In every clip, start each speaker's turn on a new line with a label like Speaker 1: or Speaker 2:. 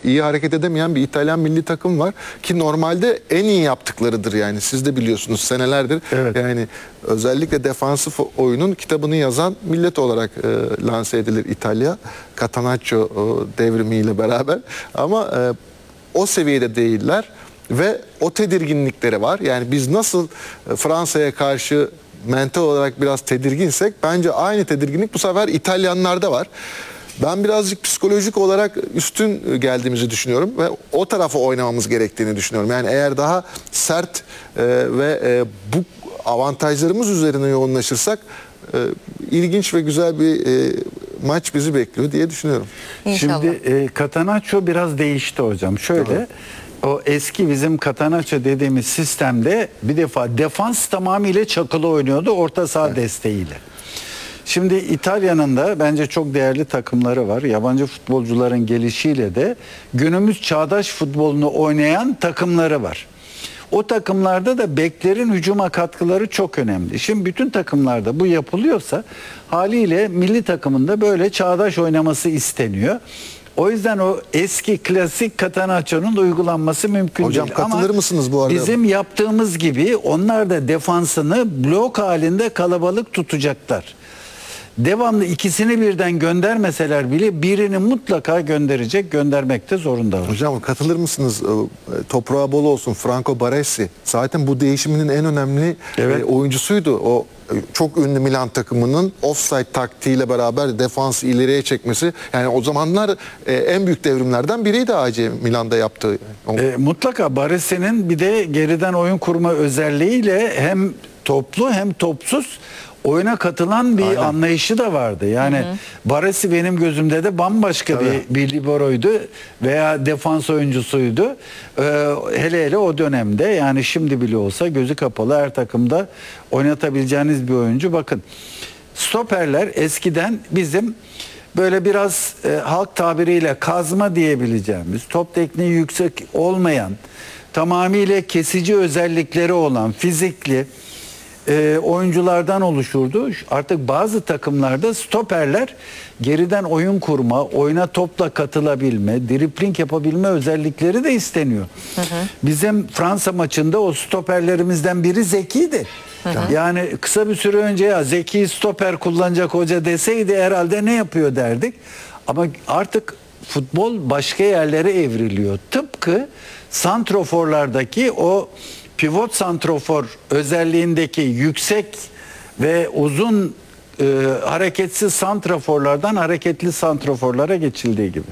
Speaker 1: iyi hareket edemeyen bir İtalyan milli takım var ki normalde en iyi yaptıklarıdır yani. Siz de biliyorsunuz senelerdir.
Speaker 2: Evet.
Speaker 1: Yani özellikle defansif oyunun kitabını yazan millet olarak lanse edilir İtalya. Catenaccio devrimiyle beraber ama o seviyede değiller ve o tedirginlikleri var. Yani biz nasıl Fransa'ya karşı mental olarak biraz tedirginsek bence aynı tedirginlik bu sefer İtalyanlarda var. Ben birazcık psikolojik olarak üstün geldiğimizi düşünüyorum ve o tarafa oynamamız gerektiğini düşünüyorum. Yani eğer daha sert ve bu avantajlarımız üzerine yoğunlaşırsak ilginç ve güzel bir maç bizi bekliyor diye düşünüyorum.
Speaker 3: İnşallah.
Speaker 2: Şimdi Catenaccio biraz değişti hocam. Şöyle
Speaker 1: Tabii.
Speaker 2: o eski bizim Catenaccio dediğimiz sistemde bir defa defans tamamıyla çakılı oynuyordu orta saha desteğiyle. Şimdi İtalya'nın da bence çok değerli takımları var. Yabancı futbolcuların gelişiyle de günümüz çağdaş futbolunu oynayan takımları var. O takımlarda da beklerin hücuma katkıları çok önemli. Şimdi bütün takımlarda bu yapılıyorsa haliyle milli takımında böyle çağdaş oynaması isteniyor. O yüzden o eski klasik Catenaccio'nun da uygulanması mümkün
Speaker 1: Hocam
Speaker 2: değil.
Speaker 1: katılır
Speaker 2: Ama
Speaker 1: mısınız bu arada?
Speaker 2: bizim yaptığımız gibi onlar da defansını blok halinde kalabalık tutacaklar. Devamlı ikisini birden göndermeseler bile birini mutlaka göndermekte zorundalar.
Speaker 1: Hocam katılır mısınız? Toprağı bol olsun Franco Baresi. Zaten bu değişiminin en önemli
Speaker 2: Evet.
Speaker 1: oyuncusuydu. O çok ünlü Milan takımının offside taktiğiyle beraber defansı ileriye çekmesi. Yani o zamanlar en büyük devrimlerden biriydi AC Milan'da yaptığı.
Speaker 2: Mutlaka Baresi'nin bir de geriden oyun kurma özelliğiyle hem toplu hem topsuz oyuna katılan bir
Speaker 1: Aynen.
Speaker 2: anlayışı da vardı. Yani Baresi benim gözümde de bambaşka bir liberoydu veya defans oyuncusuydu. Hele hele o dönemde yani şimdi bile olsa gözü kapalı her takımda oynatabileceğiniz bir oyuncu. Bakın stoperler eskiden bizim böyle biraz halk tabiriyle kazma diyebileceğimiz, top tekniği yüksek olmayan, tamamıyla kesici özellikleri olan, fizikli oyunculardan oluşurdu. Artık bazı takımlarda stoperler geriden oyun kurma, oyuna topla katılabilme, dribling yapabilme özellikleri de isteniyor. Bizim Fransa maçında o stoperlerimizden biri Zeki'ydi. Yani kısa bir süre önce ya Zeki stoper kullanacak hoca deseydi herhalde ne yapıyor derdik. Ama artık futbol başka yerlere evriliyor. Tıpkı santroforlardaki o pivot santrofor özelliğindeki yüksek ve uzun hareketsiz santraforlardan hareketli santraforlara geçildiği gibi.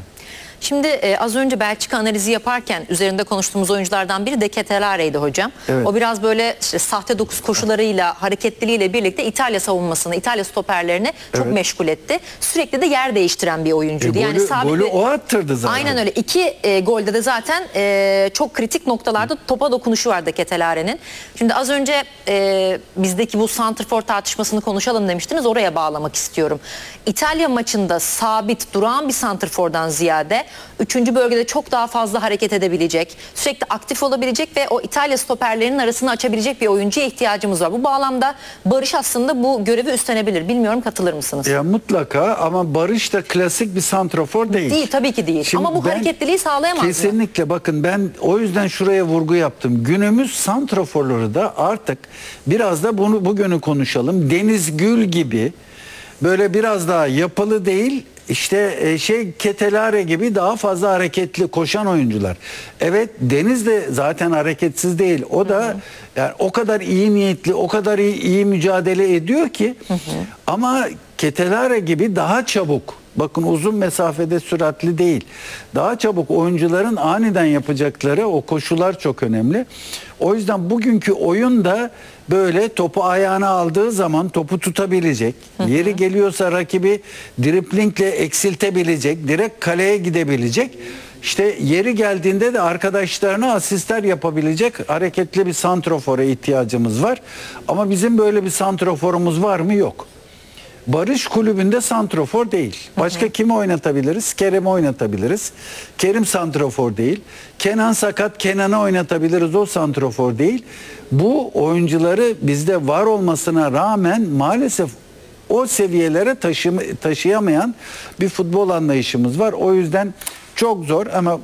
Speaker 3: Şimdi az önce Belçika analizi yaparken üzerinde konuştuğumuz oyunculardan biri de Ketelaere'ydi hocam.
Speaker 2: Evet.
Speaker 3: O biraz böyle işte sahte dokuz koşularıyla, hareketliliğiyle birlikte İtalya savunmasını, İtalya stoperlerini çok meşgul etti. Sürekli de yer değiştiren bir oyuncuydu. Yani
Speaker 2: Golü o attırdı zaten.
Speaker 3: Aynen öyle. İki golde de zaten çok kritik noktalarda topa dokunuşu vardı Ketelaere'nin. Şimdi az önce bizdeki bu santrfor tartışmasını konuşalım demiştiniz. Oraya bağlamak istiyorum. İtalya maçında sabit, durağan bir santrfordan ziyade 3. bölgede çok daha fazla hareket edebilecek, sürekli aktif olabilecek ve o İtalya stoperlerinin arasını açabilecek bir oyuncuya ihtiyacımız var. Bu bağlamda Barış aslında bu görevi üstlenebilir. Bilmiyorum katılır mısınız?
Speaker 2: Ya mutlaka ama Barış da klasik bir santrafor değil.
Speaker 3: Değil, tabii ki değil.
Speaker 2: Şimdi
Speaker 3: ama bu
Speaker 2: ben
Speaker 3: hareketliliği sağlayamaz mı?
Speaker 2: Kesinlikle bakın ben o yüzden şuraya vurgu yaptım. Günümüz santraforları da artık biraz da bunu bugünü konuşalım. Deniz Gül gibi böyle biraz daha yapılı değil, İşte Ketelaere gibi daha fazla hareketli koşan oyuncular. Evet Deniz de zaten hareketsiz değil. O da yani o kadar iyi niyetli, o kadar iyi mücadele ediyor ki ama Ketelaere gibi daha çabuk. Bakın uzun mesafede süratli değil. Daha çabuk oyuncuların aniden yapacakları o koşular çok önemli. O yüzden bugünkü oyunda böyle topu ayağına aldığı zaman topu tutabilecek. Yeri geliyorsa rakibi driblingle eksiltebilecek. Direkt kaleye gidebilecek. İşte yeri geldiğinde de arkadaşlarına asistler yapabilecek hareketli bir santrofora ihtiyacımız var. Ama bizim böyle bir santroforumuz var mı? Yok. Barış kulübünde santrofor değil. Başka kimi oynatabiliriz? Kerem'i oynatabiliriz. Kerim santrofor değil. Kenan sakat, Kenan'ı oynatabiliriz. O santrofor değil. Bu oyuncuları bizde var olmasına rağmen maalesef o seviyelere taşıyamayan bir futbol anlayışımız var. O yüzden çok zor ama